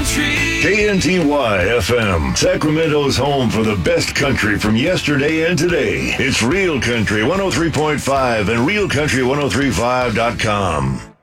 country. KNTY FM, Sacramento's home for the best country from yesterday and today. It's Real Country 103.5 and RealCountry1035.com.